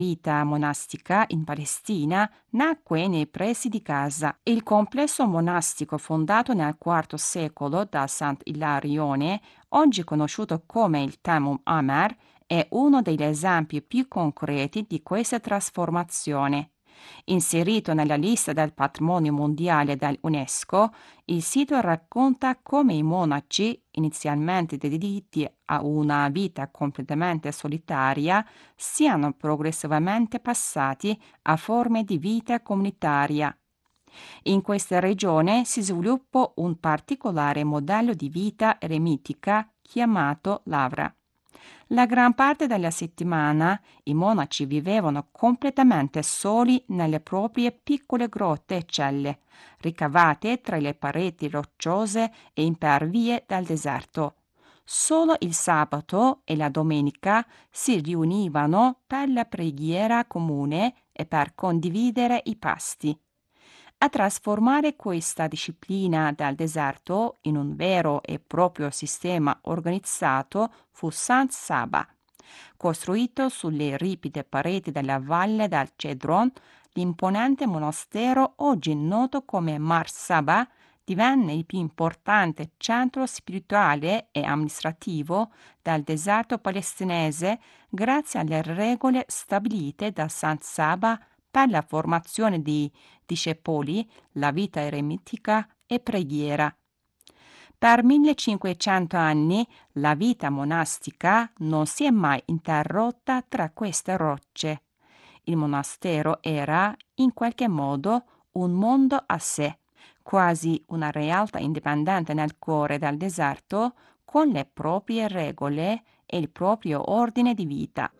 vita monastica in Palestina nacque nei pressi di Gaza. Il complesso monastico fondato nel IV secolo da Sant'Ilarione, oggi conosciuto come il Tamum Amar, è uno degli esempi più concreti di questa trasformazione. Inserito nella lista del patrimonio mondiale dall'UNESCO, il sito racconta come i monaci, inizialmente dediti a una vita completamente solitaria, siano progressivamente passati a forme di vita comunitaria. In questa regione si sviluppa un particolare modello di vita eremitica chiamato lavra. La gran parte della settimana i monaci vivevano completamente soli nelle proprie piccole grotte e celle, ricavate tra le pareti rocciose e impervie del deserto. Solo il sabato e la domenica si riunivano per la preghiera comune e per condividere i pasti. A trasformare questa disciplina dal deserto in un vero e proprio sistema organizzato fu Sant Saba. Costruito sulle ripide pareti della valle del Cedron, l'imponente monastero, oggi noto come Mar Saba, divenne il più importante centro spirituale e amministrativo del deserto palestinese grazie alle regole stabilite da Sant Saba per la formazione di discepoli, la vita eremitica e preghiera. Per 1500 anni la vita monastica non si è mai interrotta tra queste rocce. Il monastero era, in qualche modo, un mondo a sé, quasi una realtà indipendente nel cuore del deserto, con le proprie regole e il proprio ordine di vita.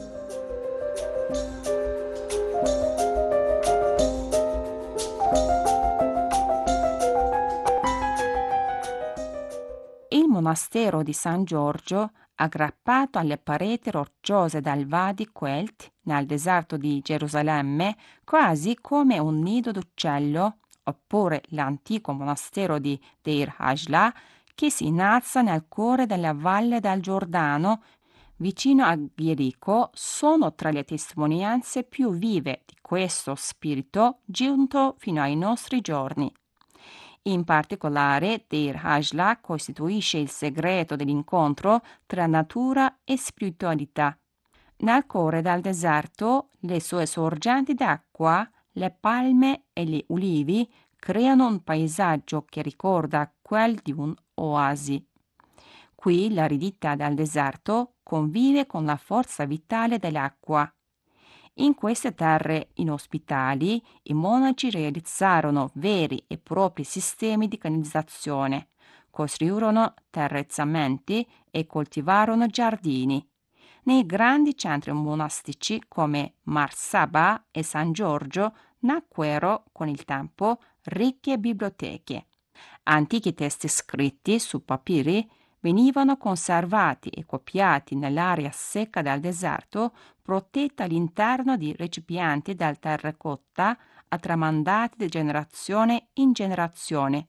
Il monastero di San Giorgio, aggrappato alle pareti rocciose del Wadi Quelt, nel deserto di Gerusalemme, quasi come un nido d'uccello, oppure l'antico monastero di Deir Hajla, che si innalza nel cuore della valle del Giordano, vicino a Jerico, sono tra le testimonianze più vive di questo spirito giunto fino ai nostri giorni. In particolare, Deir Hajla costituisce il segreto dell'incontro tra natura e spiritualità. Nel cuore del deserto, le sue sorgenti d'acqua, le palme e gli ulivi creano un paesaggio che ricorda quel di un'oasi. Qui l'aridità del deserto convive con la forza vitale dell'acqua. In queste terre inospitali i monaci realizzarono veri e propri sistemi di canalizzazione, costruirono terrazzamenti e coltivarono giardini. Nei grandi centri monastici come Mar Saba e San Giorgio nacquero con il tempo ricche biblioteche. Antichi testi scritti su papiri venivano conservati e copiati nell'area secca del deserto, protetta all'interno di recipienti del terracotta, tramandati di generazione in generazione.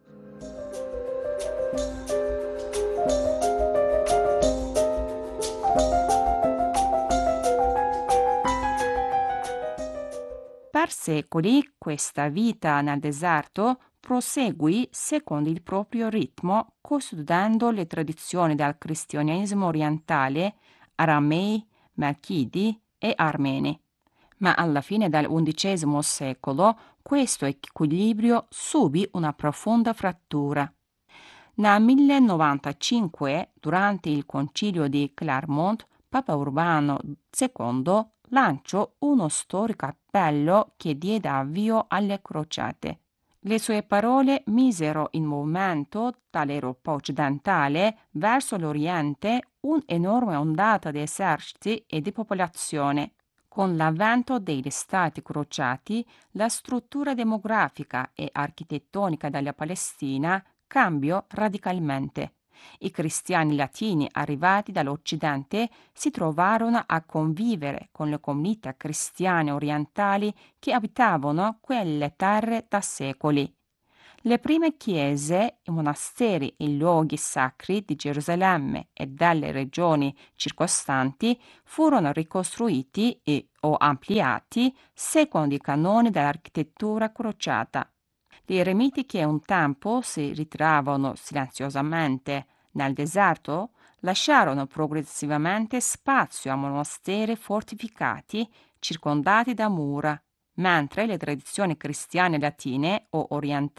Per secoli questa vita nel deserto proseguì secondo il proprio ritmo, custodendo le tradizioni del cristianesimo orientale, aramei, melchidi e armeni. Ma alla fine del XI secolo questo equilibrio subì una profonda frattura. Nel 1095, durante il concilio di Clermont, Papa Urbano II lanciò uno storico appello che diede avvio alle crociate. Le sue parole misero in movimento dall'Europa occidentale verso l'Oriente un'enorme ondata di eserciti e di popolazione. Con l'avvento degli stati crociati, la struttura demografica e architettonica della Palestina cambiò radicalmente. I cristiani latini arrivati dall'Occidente si trovarono a convivere con le comunità cristiane orientali che abitavano quelle terre da secoli. Le prime chiese, i monasteri e i luoghi sacri di Gerusalemme e dalle regioni circostanti furono ricostruiti e o ampliati secondo i canoni dell'architettura crociata. Gli eremiti che un tempo si ritiravano silenziosamente nel deserto lasciarono progressivamente spazio a monasteri fortificati circondati da mura, mentre le tradizioni cristiane latine o orientali